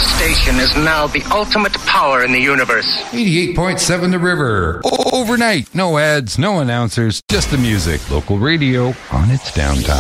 This station is now the ultimate power in the universe. 88.7 The River. Overnight. No ads, no announcers, just the music. Local radio on its downtime.